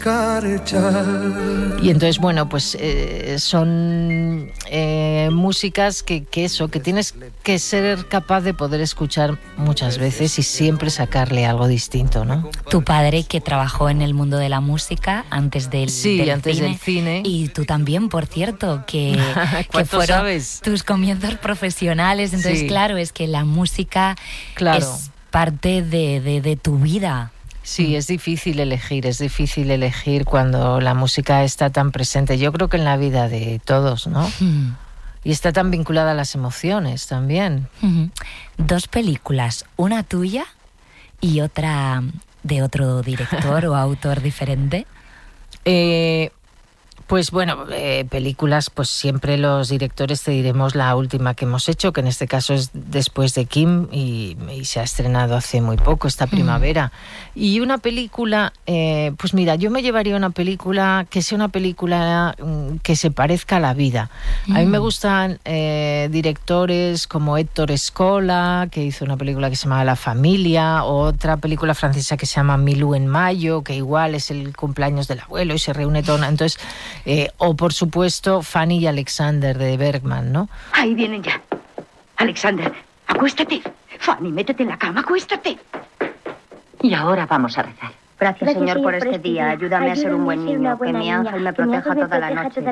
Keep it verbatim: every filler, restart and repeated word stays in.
Y entonces, bueno, pues eh, son eh, músicas que, que eso, que tienes que ser capaz de poder escuchar muchas veces y siempre sacarle algo distinto, ¿no? Tu padre, que trabajó en el mundo de la música antes del, sí, del, antes cine, del cine. Y tú también, por cierto, que, que fueron sabes? tus comienzos profesionales. Entonces, sí. claro, es que la música claro. es parte de, de, de tu vida. Sí, es difícil elegir, es difícil elegir cuando la música está tan presente. Yo creo que en la vida de todos, ¿no? Mm. Y está tan vinculada a las emociones también. Mm-hmm. Dos películas, una tuya y otra de otro director o autor diferente. Eh... Pues bueno, eh, películas, pues siempre los directores te diremos la última que hemos hecho, que en este caso es Después de Kim y, y se ha estrenado hace muy poco, esta primavera. Mm. Y una película, eh, pues mira, yo me llevaría una película que sea una película mm, que se parezca a la vida. Mm. A mí me gustan eh, directores como Héctor Escola, que hizo una película que se llama La Familia, o otra película francesa que se llama Milú en mayo, que igual es el cumpleaños del abuelo y se reúne todo. Entonces... Eh, o, por supuesto, Fanny y Alexander de Bergman, ¿no? Ahí vienen ya. Alexander, acuéstate. Fanny, métete en la cama, acuéstate. Y ahora vamos a rezar. Gracias, Gracias Señor, por este día. Ayúdame, Ayúdame a ser un buen niño, que mi ángel me proteja toda la noche.